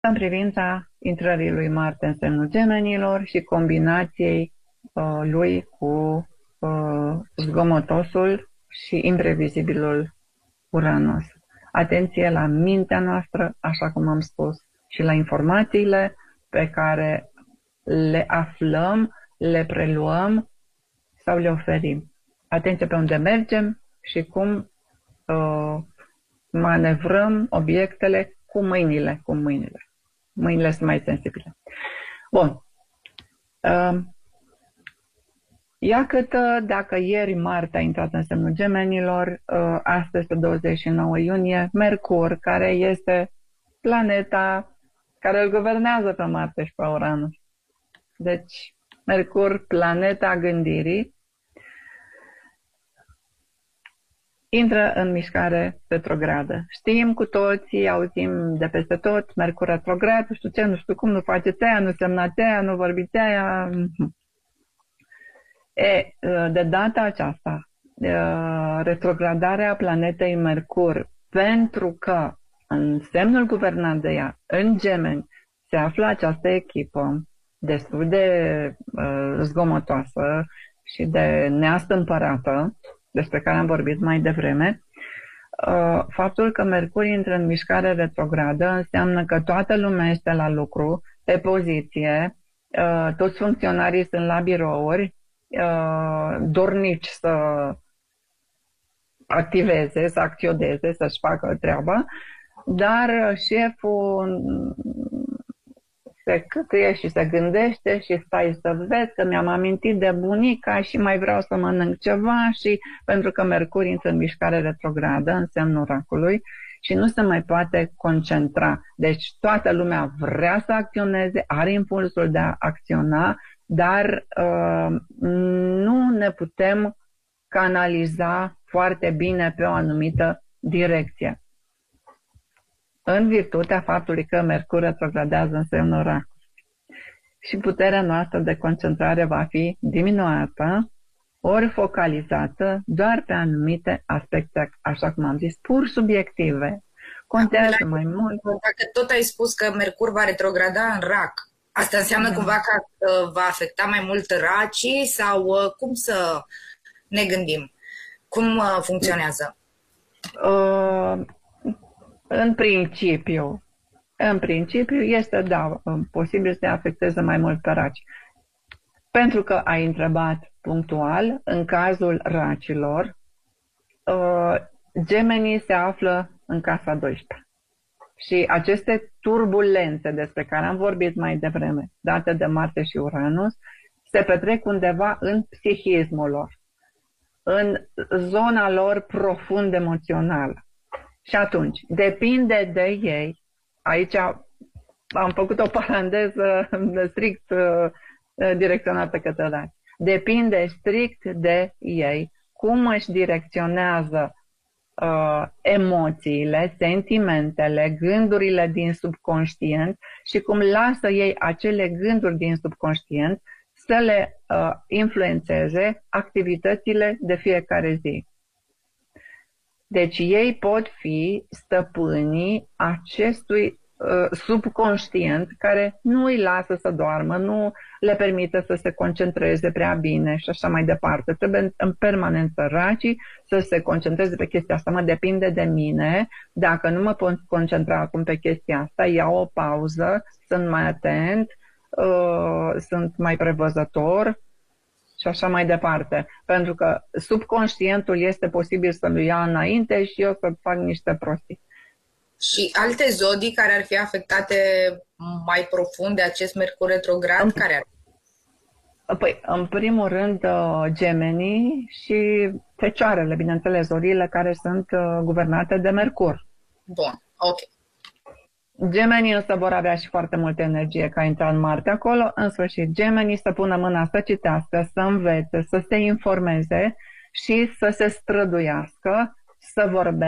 în privința intrării lui Marte în semnul Gemenilor și combinației lui cu zgomotosul și imprevizibilul Uranus. Atenție la mintea noastră, așa cum am spus, și la informațiile pe care le aflăm, le preluăm sau le oferim. Atenție pe unde mergem și cum manevrăm obiectele cu mâinile. Mâinile sunt mai sensibile. Bun. Iată, dacă ieri Marte a intrat în semnul Gemenilor, astăzi, pe 29 iunie, Mercur, care este planeta care îl guvernează pe Marte și pe Uranus. Deci, Mercur, planeta gândirii, intră în mișcare retrogradă. Știm cu toții, auzim de peste tot, Mercur retrograd, nu știu ce, nu știu cum, nu faceți aia, nu semnați aia, nu vorbiți aia. De data aceasta, retrogradarea planetei Mercur, pentru că în semnul guvernat de ea, în Gemeni, se află această echipă destul de zgomotoasă și de neastâmpărată, despre care am vorbit mai devreme. Faptul că Mercur intră în mișcare retrogradă înseamnă că toată lumea este la lucru, pe poziție, toți funcționarii sunt la birouri, dornici să activeze, să acționeze, să-și facă treaba, dar șeful se câtuie și se gândește și stai să vezi că mi-am amintit de bunica și mai vreau să mănânc ceva și pentru că Mercur intră în mișcare retrogradă în semnul racului și nu se mai poate concentra. Deci toată lumea vrea să acționeze, are impulsul de a acționa, dar nu ne putem canaliza foarte bine pe o anumită direcție. În virtutea faptului că Mercur retrogradează în semnul racului. Și puterea noastră de concentrare va fi diminuată, ori focalizată doar pe anumite aspecte, așa cum am zis, pur subiective. Contează mai mult. Dacă tot ai spus că Mercur va retrograda în rac, asta înseamnă cumva că va afecta mai mult racii sau cum să ne gândim? Cum funcționează? În principiu este, da, posibil să afecteze mai mult pe raci. Pentru că ai întrebat punctual, în cazul racilor, Gemenii se află în casa 12. Și aceste turbulențe despre care am vorbit mai devreme, date de Marte și Uranus, se petrec undeva în psihismul lor, în zona lor profund emoțională. Și atunci, depinde de ei, aici am făcut o paranteză strict direcționată către raci, depinde strict de ei cum își direcționează emoțiile, sentimentele, gândurile din subconștient și cum lasă ei acele gânduri din subconștient să le influențeze activitățile de fiecare zi. Deci ei pot fi stăpânii acestui subconștient care nu îi lasă să doarmă, nu le permite să se concentreze prea bine și așa mai departe. Trebuie în permanență racii să se concentreze pe chestia asta. Mă depinde de mine. Dacă nu mă pot concentra acum pe chestia asta, iau o pauză, sunt mai atent, sunt mai prevăzător și așa mai departe. Pentru că subconștientul este posibil să-l ia înainte și eu să fac niște prostii. Și alte zodii care ar fi afectate mai profund de acest Mercur retrograd, care ar fi? Păi, în primul rând, Gemenii și Fecioarele, bineînțeles, zodiile care sunt guvernate de Mercur. Bun, ok. Gemenii însă vor avea și foarte multă energie ca intra în Marte acolo. În sfârșit, Gemenii să pună mâna să citească, să învețe, să se informeze și să se străduiască, să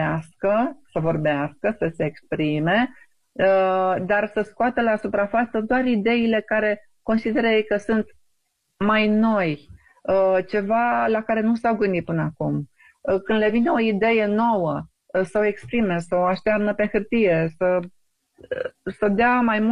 vorbească, să se exprime, dar să scoată la suprafață doar ideile care consideră ei că sunt mai noi, ceva la care nu s-au gândit până acum. Când le vine o idee nouă, să o exprime, să o aștearnă pe hârtie, să să dea mai